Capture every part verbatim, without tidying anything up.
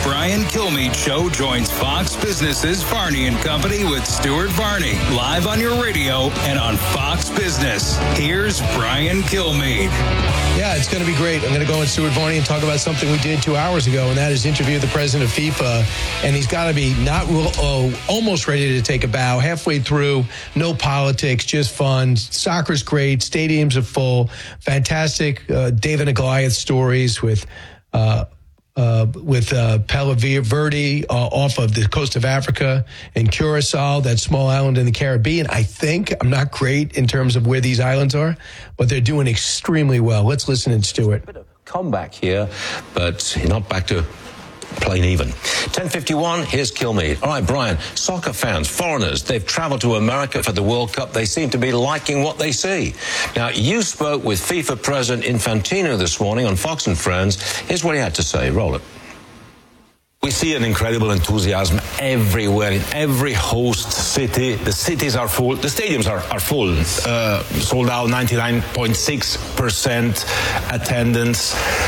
Brian Kilmeade Show joins Fox Business's Varney and Company with Stuart Varney, live on your radio and on Fox Business. Here's Brian Kilmeade. Yeah, it's going to be great. I'm going to go with Stuart Varney and talk about something we did two hours ago, and that is interview the president of FIFA. And he's got to be not real, oh, almost ready to take a bow, halfway through, no politics, just fun. Soccer's great. Stadiums are full. Fantastic uh, David and Goliath stories with uh, uh, with uh, Palo Verde uh, off of the coast of Africa and Curacao, that small island in the Caribbean. I think I'm not great in terms of where these islands are, but they're doing extremely well. Let's listen in, Stuart. Bit of comeback here, but not back to plain even. ten fifty-one, here's Kilmeade. All right, Brian, soccer fans, foreigners, they've traveled to America for the World Cup. They seem to be liking what they see. Now, you spoke with FIFA President Infantino this morning on Fox and Friends. Here's what he had to say. Roll it. We see an incredible enthusiasm everywhere, in every host city. The cities are full. The stadiums are, are full. Uh, sold out, ninety-nine point six percent attendance.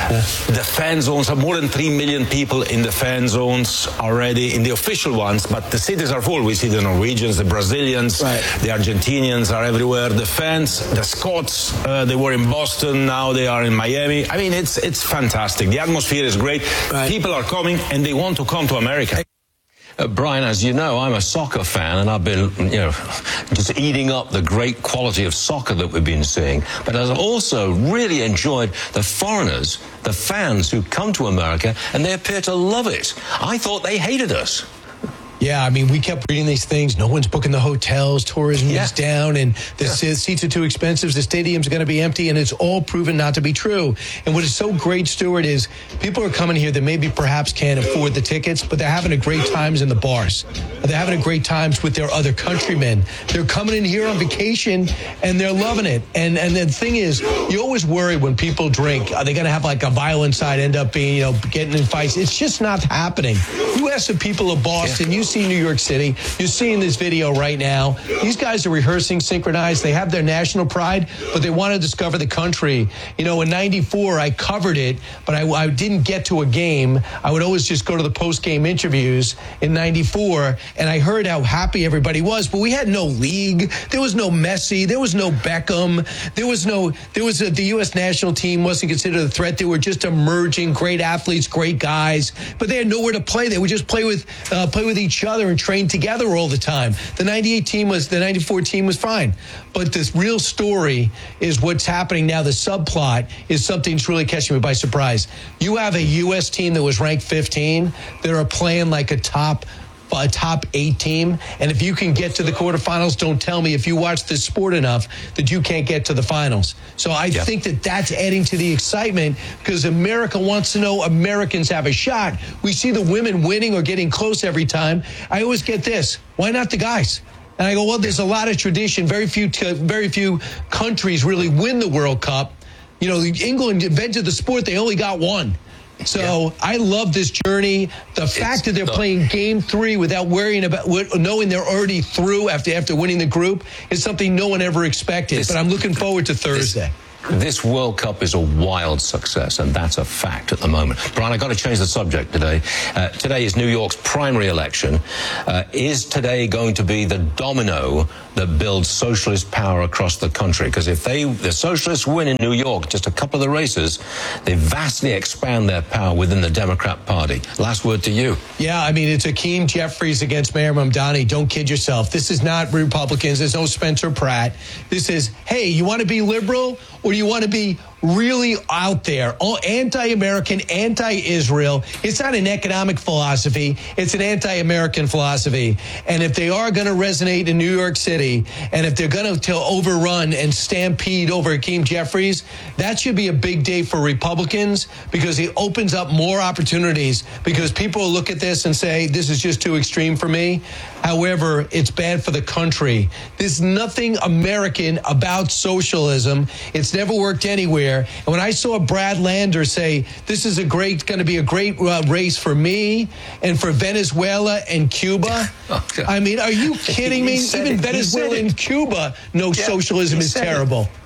The fan zones are more than three million people in the fan zones already, in the official ones, but the cities are full. We see the Norwegians, the Brazilians, right. The Argentinians are everywhere. The fans, the Scots, uh, they were in Boston, now they are in Miami. I mean, it's, it's fantastic. The atmosphere is great. Right. People are coming and they want want to come to America. Uh, Brian, as you know, I'm a soccer fan, and I've been, you know, just eating up the great quality of soccer that we've been seeing. But I've also really enjoyed the foreigners, the fans who come to America, and they appear to love it. I thought they hated us. Yeah, I mean, we kept reading these things. No one's booking the hotels. Tourism yeah. is down, and the yeah. seats are too expensive. The stadium's going to be empty, and it's all proven not to be true. And what is so great, Stuart, is people are coming here that maybe perhaps can't afford the tickets, but they're having a great times in the bars. They're having a great times with their other countrymen. They're coming in here on vacation, and they're loving it. And and the thing is, you always worry when people drink, are they going to have like a violent side, end up being, you know, getting in fights? It's just not happening. You ask the people of Boston, yeah. you see New York City. You're seeing this video right now. These guys are rehearsing synchronized. They have their national pride, but they want to discover the country. You know, in ninety-four, I covered it, but I, I didn't get to a game. I would always just go to the post-game interviews in ninety-four, and I heard how happy everybody was, but we had no league. There was no Messi. There was no Beckham. There was no, there was a, the U S national team wasn't considered a threat. They were just emerging, great athletes, great guys, but they had nowhere to play. They would just play with, uh, play with each other and train together all the time. The ninety-eight team was, the ninety-four team was fine. But this real story is what's happening now. The subplot is something that's really catching me by surprise. You have a U S team that was ranked fifteen that are playing like a top a top eight team, and if you can get to the quarterfinals, don't tell me if you watch this sport enough that you can't get to the finals. So I yeah. think that that's adding to the excitement because America wants to know Americans have a shot. We see the women winning or getting close every time. I always get this, why not the guys? And I go, well, there's a lot of tradition. Very few, very few countries really win the World Cup. You know, England invented the sport. They only got one. So yeah. I love this journey. The it's fact that they're the, playing game three without worrying about, knowing they're already through after after winning the group is something no one ever expected. This, but I'm looking forward to Thursday. This, this World Cup is a wild success, and that's a fact at the moment. Brian, I've got to change the subject today. Uh, today is New York's primary election. Uh, is today going to be the domino that builds socialist power across the country? Because if they, the socialists win in New York, just a couple of the races, they vastly expand their power within the Democrat Party. Last word to you. Yeah, I mean, it's Hakeem Jeffries against Mayor Mamdani. Don't kid yourself. This is not Republicans. There's no Spencer Pratt. This is, hey, you want to be liberal or do you want to be really out there, all anti-American, anti-Israel? It's not an economic philosophy. It's an anti-American philosophy. And if they are going to resonate in New York City, and if they're going to overrun and stampede over Hakeem Jeffries, that should be a big day for Republicans because it opens up more opportunities because people will look at this and say, this is just too extreme for me. However, it's bad for the country. There's nothing American about socialism. It's never worked anywhere. And when I saw Brad Lander say, this is a great, going to be a great uh, race for me and for Venezuela and Cuba. Oh, I mean, are you kidding me? Even Venezuela and Cuba know yeah, socialism is terrible. It.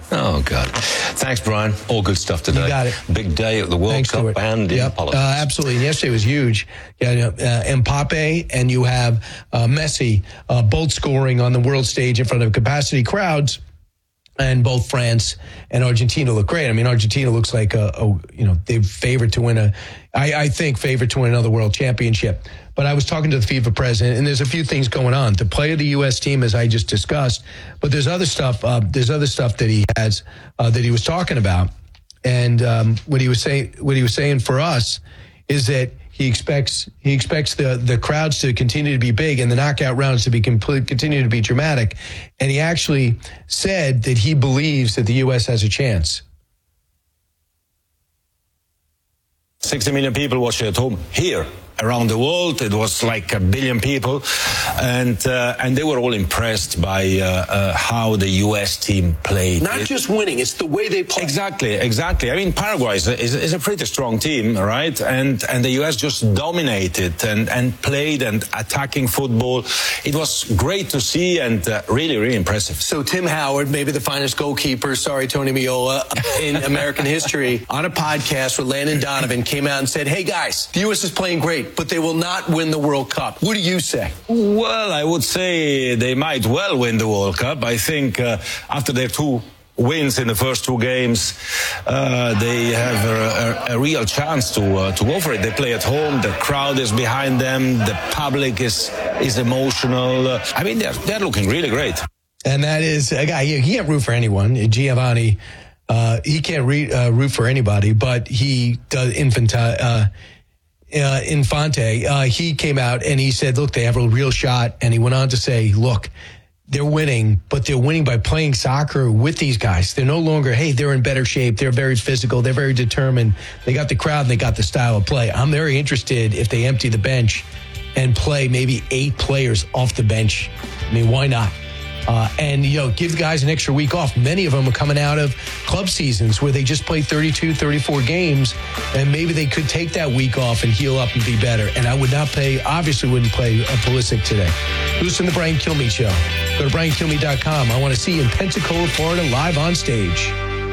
Oh, God. Thanks, Brian. All good stuff today. You got it. Big day at the World Thanks, Cup Stuart. and in yep. politics. Uh, absolutely. And yesterday was huge. Yeah, you know, uh, Mbappe and you have uh, Messi uh, both scoring on the world stage in front of capacity crowds. And both France and Argentina look great. I mean, Argentina looks like a, a you know, they're favored to win a, I, I think, favored to win another world championship. But I was talking to the FIFA president, and there's a few things going on. The play of the U S team, as I just discussed, but there's other stuff. Uh, there's other stuff that he has uh, that he was talking about, and um, what he was saying, what he was saying for us, is that he expects he expects the the crowds to continue to be big and the knockout rounds to be complete, continue to be dramatic, and he actually said that he believes that the U S has a chance. sixty million people watching at home here. Around the world, it was like a billion people, and uh, and they were all impressed by uh, uh, how the U S team played. Not it, just winning; it's the way they play. Exactly, exactly. I mean, Paraguay is a, is, is a pretty strong team, right? And and the U S just dominated and and played and attacking football. It was great to see and uh, really, really impressive. So Tim Howard, maybe the finest goalkeeper, sorry, Tony Meola, in American history, on a podcast with Landon Donovan, came out and said, "Hey guys, the U S is playing great, but they will not win the World Cup." What do you say? Well, I would say they might well win the World Cup. I think uh, after their two wins in the first two games, uh, they have a, a, a real chance to uh, to go for it. They play at home. The crowd is behind them. The public is is emotional. Uh, I mean, they're they're looking really great. And that is a guy. He can't root for anyone. Giovanni. Uh, he can't re, uh, root for anybody, but he does. Infantile. Uh, Uh, Infante, uh, he came out and he said, look, they have a real shot. And he went on to say, look, they're winning, but they're winning by playing soccer with these guys. They're no longer, hey, they're in better shape. They're very physical. They're very determined. They got the crowd and they got the style of play. I'm very interested if they empty the bench and play maybe eight players off the bench. I mean, why not? Uh, and, you know, give guys an extra week off. Many of them are coming out of club seasons where they just played thirty-two, thirty-four games, and maybe they could take that week off and heal up and be better. And I would not play, obviously wouldn't play a Pulisic today. Listen to the Brian Kilmeade Show. Go to brian kilmeade dot com. I want to see you in Pensacola, Florida, live on stage.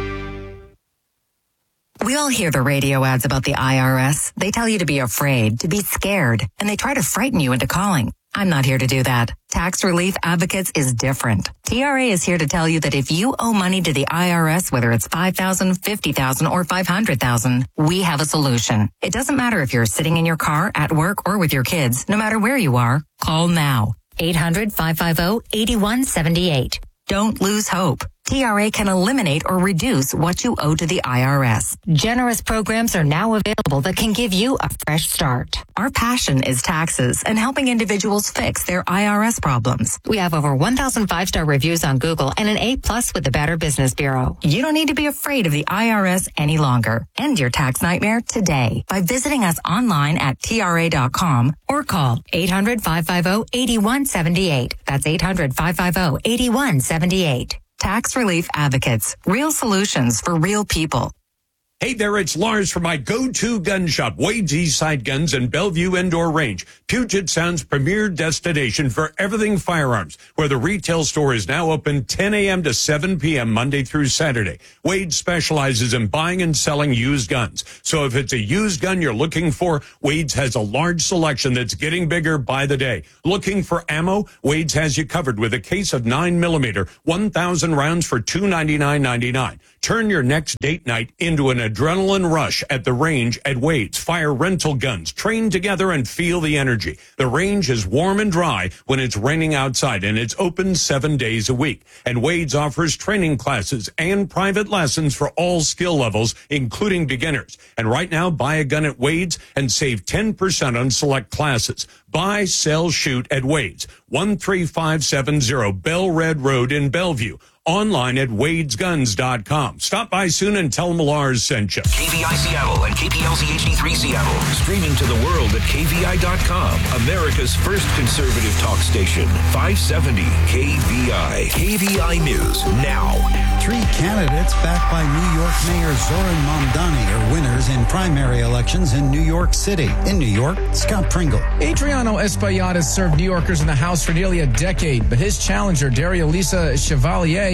We all hear the radio ads about the I R S. They tell you to be afraid, to be scared, and they try to frighten you into calling. I'm not here to do that. Tax Relief Advocates is different. T R A is here to tell you that if you owe money to the I R S, whether it's five thousand dollars, fifty thousand dollars, or five hundred thousand dollars, we have a solution. It doesn't matter if you're sitting in your car, at work, or with your kids. No matter where you are, call now. eight hundred, five five zero, eight one seven eight. Don't lose hope. T R A can eliminate or reduce what you owe to the I R S. Generous programs are now available that can give you a fresh start. Our passion is taxes and helping individuals fix their I R S problems. We have over one thousand five-star reviews on Google and an A plus with the Better Business Bureau. You don't need to be afraid of the I R S any longer. End your tax nightmare today by visiting us online at T R A dot com or call eight hundred, five five zero, eight one seven eight. That's eight hundred, five five zero, eight one seven eight. Tax Relief Advocates. Real solutions for real people. Hey there, it's Lars from my go-to gun shop, Wade's Eastside Guns and Bellevue Indoor Range, Puget Sound's premier destination for everything firearms, where the retail store is now open ten a.m. to seven p.m. Monday through Saturday. Wade specializes in buying and selling used guns. So if it's a used gun you're looking for, Wade's has a large selection that's getting bigger by the day. Looking for ammo? Wade's has you covered with a case of nine millimeter, one thousand rounds for two hundred ninety-nine ninety-nine. Turn your next date night into an adrenaline rush at the range at Wade's. Fire rental guns, train together and feel the energy. The range is warm and dry when it's raining outside, and it's open seven days a week. And Wade's offers training classes and private lessons for all skill levels, including beginners. And right now, buy a gun at Wade's and save ten percent on select classes. Buy, sell, shoot at Wade's. one three five seven zero Bell Red Road in Bellevue. Online at wades guns dot com. Stop by soon and tell them Lars sent you. K V I Seattle and K P L Z H D three Seattle. Streaming to the world at K V I dot com. America's first conservative talk station. five seventy K V I. K V I News now. Three candidates backed by New York Mayor Zoran Mamdani are winners in primary elections in New York City. In New York, Scott Pringle. Adriano Espaillat has served New Yorkers in the House for nearly a decade, but his challenger, Daria Lisa Chevalier,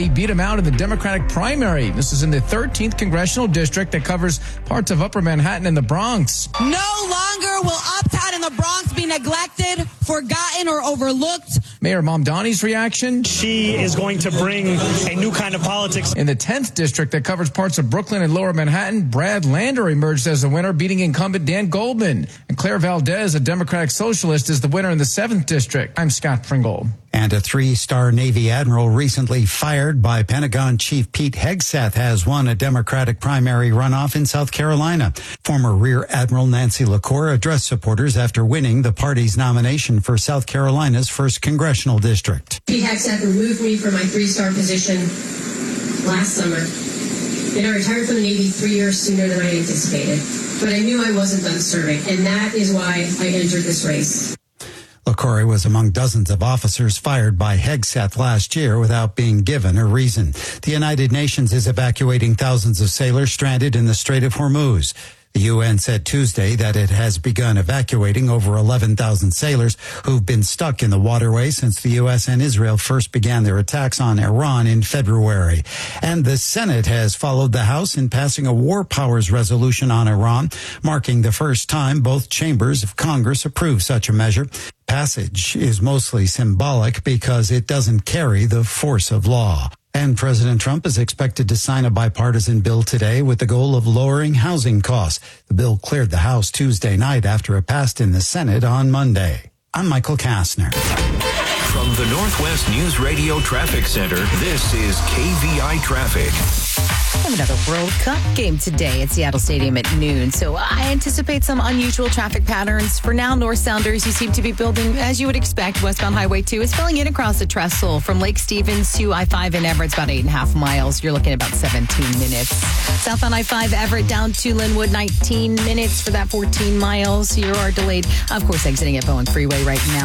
He beat him out in the Democratic primary. This is in the thirteenth congressional district that covers parts of Upper Manhattan and the Bronx. No longer will Uptown and the Bronx be neglected, forgotten, or overlooked. Mayor Mamdani's reaction? She is going to bring a new kind of politics. In the tenth district that covers parts of Brooklyn and Lower Manhattan, Brad Lander emerged as the winner, beating incumbent Dan Goldman. And Claire Valdez, a Democratic socialist, is the winner in the seventh district. I'm Scott Pringle. And a three-star Navy admiral recently fired by Pentagon Chief Pete Hegseth has won a Democratic primary runoff in South Carolina. Former Rear Admiral Nancy LaCour addressed supporters after winning the party's nomination for South Carolina's first congressional district. Pete Hegseth removed me from my three-star position last summer, and I retired from the Navy three years sooner than I anticipated. But I knew I wasn't done serving, and that is why I entered this race. LaCour was among dozens of officers fired by Hegseth last year without being given a reason. The United Nations is evacuating thousands of sailors stranded in the Strait of Hormuz. The U N said Tuesday that it has begun evacuating over eleven thousand sailors who've been stuck in the waterway since the U S and Israel first began their attacks on Iran in February. And the Senate has followed the House in passing a war powers resolution on Iran, marking the first time both chambers of Congress approve such a measure. Passage is mostly symbolic because it doesn't carry the force of law. And President Trump is expected to sign a bipartisan bill today with the goal of lowering housing costs. The bill cleared the House Tuesday night after it passed in the Senate on Monday. I'm Michael Kastner. From the Northwest News Radio Traffic Center, this is K V I Traffic. We have another World Cup game today at Seattle Stadium at noon, so I anticipate some unusual traffic patterns. For now, North Sounders, you seem to be building as you would expect. Westbound Highway two is filling in across the trestle from Lake Stevens to I five in Everett. It's about eight and a half miles. You're looking at about seventeen minutes. Southbound I five Everett down to Linwood, nineteen minutes for that fourteen miles. You are delayed, of course, exiting at Bowen Freeway right now.